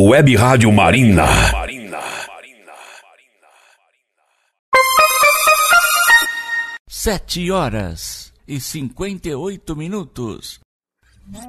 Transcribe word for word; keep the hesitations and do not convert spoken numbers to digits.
Web Rádio Marina. Sete horas e cinquenta e oito minutos.